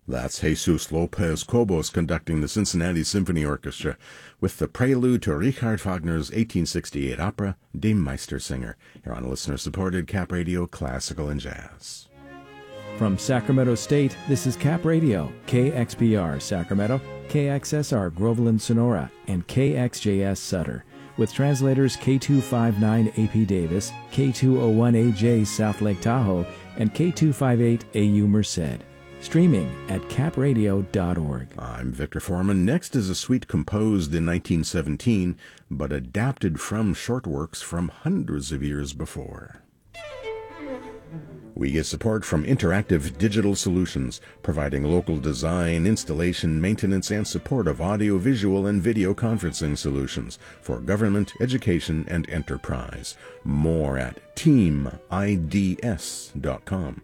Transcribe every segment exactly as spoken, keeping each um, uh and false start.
That's Jesus Lopez Cobos conducting the Cincinnati Symphony Orchestra with the prelude to Richard Wagner's eighteen sixty-eight opera, Die Meistersinger, here on listener-supported Cap Radio Classical and Jazz. From Sacramento State, this is Cap Radio, K X P R Sacramento, K X S R Groveland Sonora, and K X J S Sutter, with translators K two fifty-nine A P Davis, K two oh one A J South Lake Tahoe, and K two fifty-eight A U Merced. Streaming at cap radio dot org. I'm Victor Foreman. Next is a suite composed in nineteen seventeen, but adapted from short works from hundreds of years before. We get support from Interactive Digital Solutions, providing local design, installation, maintenance, and support of audio, visual, and video conferencing solutions for government, education, and enterprise. More at team I D S dot com.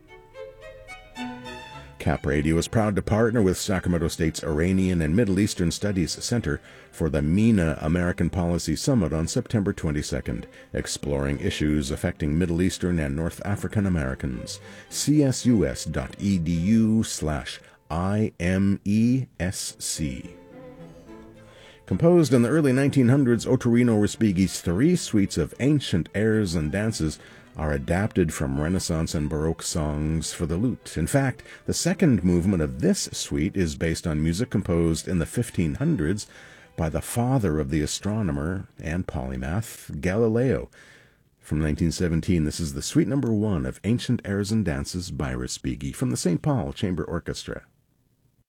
Cap Radio is proud to partner with Sacramento State's Iranian and Middle Eastern Studies Center for the MENA American Policy Summit on September twenty-second, exploring issues affecting Middle Eastern and North African Americans. C S U S dot E D U slash I M E S C. Composed in the early nineteen hundreds, Ottorino Respighi's three suites of ancient airs and dances are adapted from Renaissance and Baroque songs for the lute. In fact, the second movement of this suite is based on music composed in the fifteen hundreds by the father of the astronomer and polymath, Galileo. From nineteen seventeen, this is the suite number one of Ancient Airs and Dances by Respighi from the Saint Paul Chamber Orchestra.